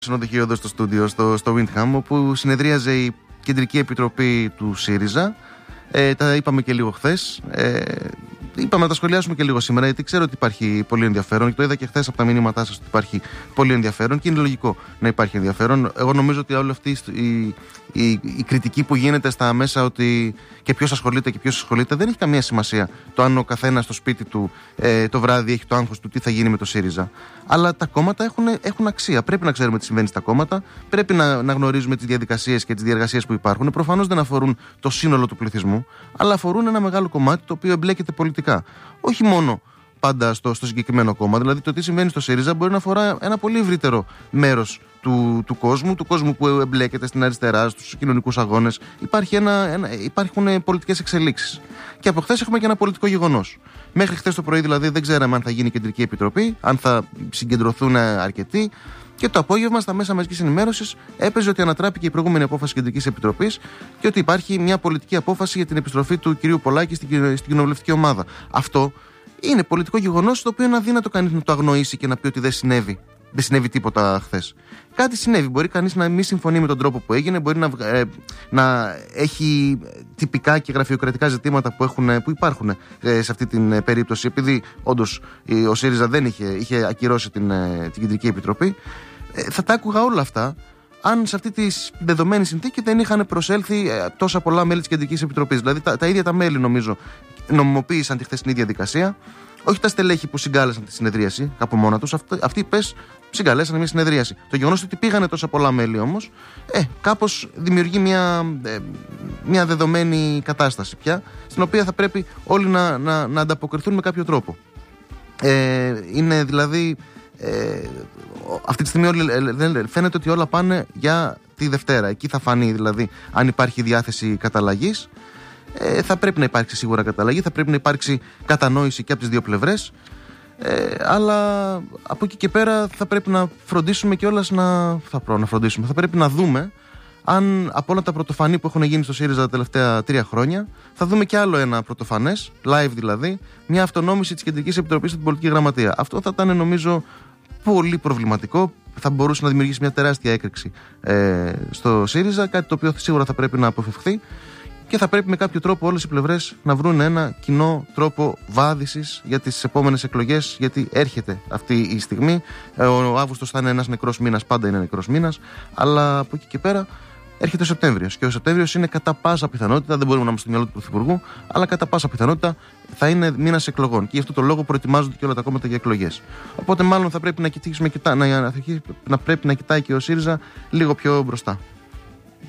Συνοδοχείο εδώ στο στούντιο, στο Windham, όπου συνεδρίαζε η Κεντρική Επιτροπή του ΣΥΡΙΖΑ. Τα είπαμε και λίγο χθες. Είπαμε να τα σχολιάσουμε και λίγο σήμερα, γιατί ξέρω ότι υπάρχει πολύ ενδιαφέρον και το είδα και χθες από τα μηνύματά σας ότι υπάρχει πολύ ενδιαφέρον και είναι λογικό να υπάρχει ενδιαφέρον. Εγώ νομίζω ότι όλη αυτή η κριτική που γίνεται στα μέσα ότι και ποιος ασχολείται και ποιος ασχολείται δεν έχει καμία σημασία. Το αν ο καθένας στο σπίτι του το βράδυ έχει το άγχος του τι θα γίνει με το ΣΥΡΙΖΑ. Αλλά τα κόμματα έχουν αξία. Πρέπει να ξέρουμε τι συμβαίνει στα κόμματα, πρέπει να γνωρίζουμε τις διαδικασίες και τις διεργασίες που υπάρχουν. Προφανώς δεν αφορούν το σύνολο του πληθυσμού, αλλά αφορούν ένα μεγάλο κομμάτι το οποίο εμπλέκεται πολιτικά. Όχι μόνο πάντα στο συγκεκριμένο κόμμα. Δηλαδή, το τι συμβαίνει στο ΣΥΡΙΖΑ μπορεί να αφορά ένα πολύ ευρύτερο μέρος του κόσμου που εμπλέκεται στην αριστερά, στους κοινωνικούς αγώνες. Υπάρχουν πολιτικές εξελίξεις. Και από χθες έχουμε και ένα πολιτικό γεγονός. Μέχρι χθες το πρωί, δηλαδή, δεν ξέραμε αν θα γίνει Κεντρική Επιτροπή, αν θα συγκεντρωθούν αρκετοί. Και το απόγευμα, στα μέσα μαζικής ενημέρωσης, έπαιζε ότι ανατράπηκε η προηγούμενη απόφαση Κεντρικής Επιτροπής και ότι υπάρχει μια πολιτική απόφαση για την επιστροφή του κυρίου Πολάκη στην κοινοβουλευτική ομάδα. Αυτό είναι πολιτικό γεγονός, το οποίο είναι αδύνατο κανείς να το αγνοήσει και να πει ότι δεν συνέβη. Δεν συνέβη τίποτα χθες. Κάτι συνέβη. Μπορεί κανείς να μην συμφωνεί με τον τρόπο που έγινε, μπορεί να έχει τυπικά και γραφειοκρατικά ζητήματα που υπάρχουν σε αυτή την περίπτωση, επειδή όντως ο ΣΥΡΙΖΑ δεν είχε ακυρώσει την Κεντρική Επιτροπή. Θα τα άκουγα όλα αυτά αν σε αυτή τη δεδομένη συνθήκη δεν είχαν προσέλθει τόσα πολλά μέλη της Κεντρικής Επιτροπής. Δηλαδή τα ίδια τα μέλη, νομίζω, νομιμοποίησαν τη χθεσινή διαδικασία. Όχι τα στελέχη που συγκάλεσαν τη συνεδρίαση από μόνα τους. Αυτοί συγκαλέσαν μια συνεδρίαση. Το γεγονός ότι πήγανε τόσα πολλά μέλη όμως, κάπως δημιουργεί μια δεδομένη κατάσταση πια, στην οποία θα πρέπει όλοι να ανταποκριθούν με κάποιο τρόπο. Είναι δηλαδή. Αυτή τη στιγμή φαίνεται ότι όλα πάνε για τη Δευτέρα. Εκεί θα φανεί δηλαδή αν υπάρχει διάθεση καταλλαγής. Θα πρέπει να υπάρξει σίγουρα καταλλαγή, θα πρέπει να υπάρξει κατανόηση και από τις δύο πλευρές. Αλλά από εκεί και πέρα θα πρέπει να φροντίσουμε κιόλας θα πρέπει να δούμε αν από όλα τα πρωτοφανή που έχουν γίνει στο ΣΥΡΙΖΑ τα τελευταία 3 χρόνια θα δούμε κι άλλο ένα πρωτοφανές, live δηλαδή, μια αυτονόμηση της Κεντρικής Επιτροπής στην Πολιτική Γραμματεία. Αυτό θα ήταν, νομίζω, πολύ προβληματικό. Θα μπορούσε να δημιουργήσει μια τεράστια έκρηξη στο ΣΥΡΙΖΑ, κάτι το οποίο σίγουρα θα πρέπει να αποφευχθεί. Και θα πρέπει με κάποιο τρόπο όλες οι πλευρές να βρουν ένα κοινό τρόπο βάδισης για τις επόμενες εκλογές, γιατί έρχεται αυτή η στιγμή. Ο Αύγουστος θα είναι ένας νεκρός μήνας, πάντα είναι νεκρός μήνας, αλλά από εκεί και πέρα έρχεται ο Σεπτέμβριος. Και ο Σεπτέμβριος είναι κατά πάσα πιθανότητα, δεν μπορούμε να είμαστε στο μυαλό του Πρωθυπουργού, αλλά κατά πάσα πιθανότητα θα είναι μήνας εκλογών. Και γι' αυτό το λόγο προετοιμάζονται και όλα τα κόμματα για εκλογές. Οπότε, μάλλον θα πρέπει να πρέπει να κοιτάει και ο ΣΥΡΙΖΑ λίγο πιο μπροστά.